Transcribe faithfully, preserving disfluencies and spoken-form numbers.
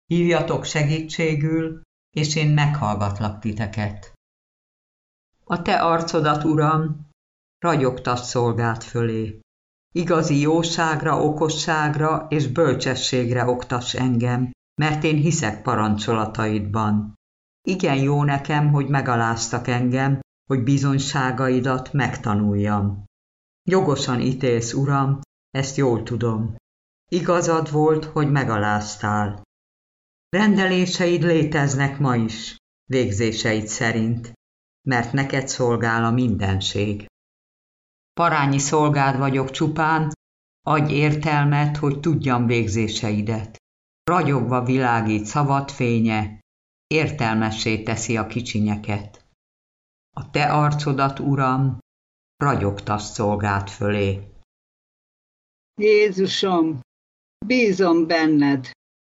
hívjatok segítségül, és én meghallgatlak titeket. A te arcodat, Uram, ragyogtass szolgád fölé. Igazi jóságra, okosságra és bölcsességre oktass engem, mert én hiszek parancsolataidban. Igen jó nekem, hogy megaláztak engem, hogy bizonyságaidat megtanuljam. Jogosan ítélsz, Uram, ezt jól tudom. Igazad volt, hogy megaláztál. Rendeléseid léteznek ma is, végzéseid szerint, mert neked szolgál a mindenség. Parányi szolgád vagyok csupán, adj értelmet, hogy tudjam végzéseidet. Ragyogva világít szavad fénye, értelmessé teszi a kicsinyeket. A te arcodat, Uram, ragyogtass szolgád fölé. Jézusom, bízom benned.